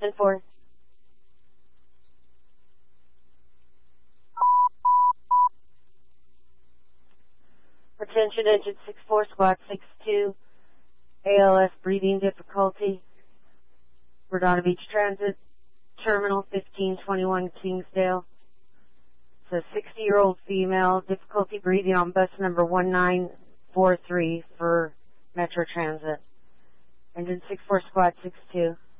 10-4. Attention, engine 6-4, squad 6-2. ALS breathing difficulty. Redondo Beach Transit, Terminal 1521, Kingsdale. It's a 60-year-old female, difficulty breathing on bus number 1943 for Metro Transit. Engine 6-4, squad 6-2.